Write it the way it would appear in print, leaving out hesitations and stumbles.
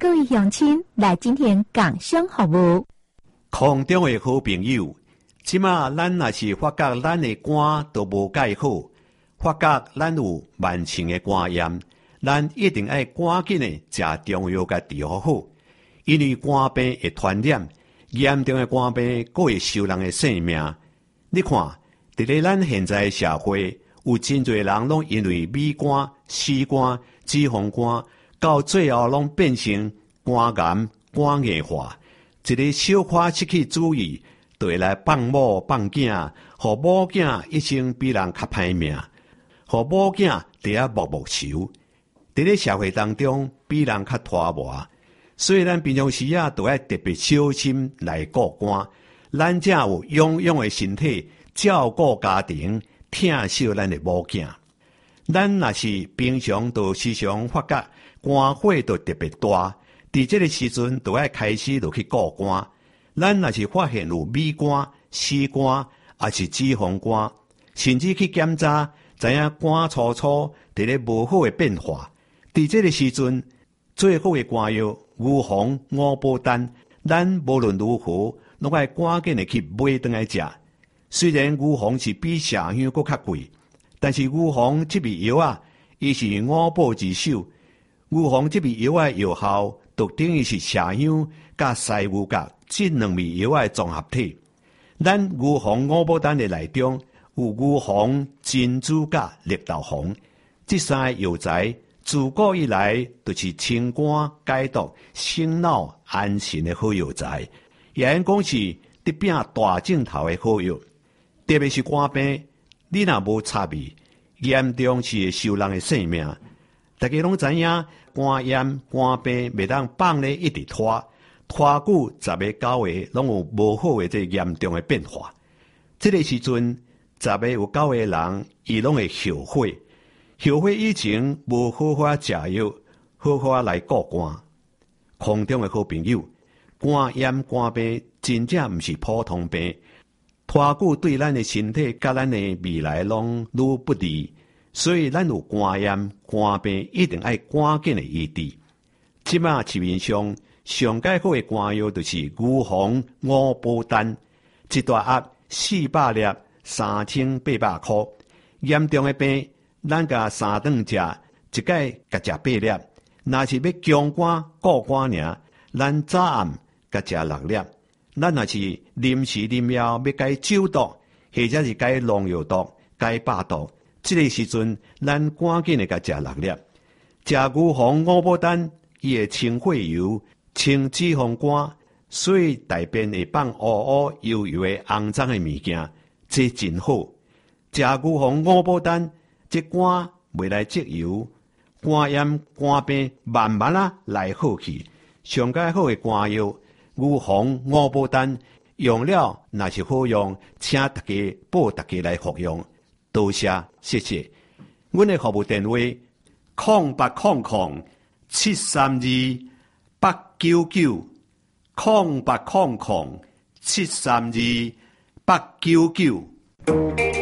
各位乡亲来今天共享服务。 空中的好朋友，即马咱若是发觉咱的肝都无介好，发觉咱有慢性的肝炎，咱一定要赶紧的食中药甲治疗好，因为肝病会传染，严重的肝病佫会收人的性命。你看，伫咧咱现在的社会，有真侪人拢因为米肝、细肝、脂肪肝，到最后拢变成肝癌、肝硬化。一个小可失去主意，就会来放某放囝，互某囝一生比人较歹命，互某囝伫遐默默愁。伫咧社会当中比人较拖磨，所以咱平常时都要特别小心来顾肝，咱才有勇勇的身体照顾家庭，疼惜咱的某囝。咱若是平常都时常发觉肝火都特别大，伫这个时阵就要开始就去顾肝。咱若是发现有米肝、细肝，还是脂肪肝，甚至去检查，知影肝粗粗伫咧无好的变化。伫这个时阵，最好的肝药牛黄、五宝丹，咱无论如何拢要赶紧的去买回来食。虽然牛黄是比麝香佫较贵，但是牛黄这味药啊，伊是五宝之首。牛黄这味药的药效，就等于是麝香甲西牛角这两味药的综合体。咱牛黄五宝丹的内中有牛黄、珍珠甲绿豆黄，这三个药材自古以来就是清肝解毒、醒脑安神的好药材，也因讲是得拼大镜头的好药。特别是肝病，你若无插味，严重是会收人的性命。大家拢知影，肝炎、肝病袂当放咧一直拖久10个9个，拢有无好的这严重的变化。这个时阵10个有9个人，伊拢会后悔。后悔以前无好好食药，好好来顾肝。空中的好朋友，肝炎、肝病真正毋是普通病，拖久对咱的身体甲咱的未来拢愈不利。所以咱有肝炎、肝病一定要赶紧的医治。即马市面上上介好的肝药就是牛黄五宝丹，一大盒400粒，3800块。严重的病，咱甲3顿食，一届甲食8粒。若是要强肝顾肝尔，咱早暗甲食6粒。咱若是临时临要要解酒毒，或者是解农药毒、解百毒，这个时阵咱赶紧的甲食6粒。食牛黄五宝丹，伊会清血油、清脂肪肝，所以大便会放乌乌油油的肮脏的物件，这真好。食牛黄五宝丹，这肝袂来积油，肝炎肝病慢慢来好去。上介好的肝药牛黄五宝丹，用了若是好用，请大家报大家来服用。多谢，谢谢。阮的服务电话：0800-732-899，0800-732-899。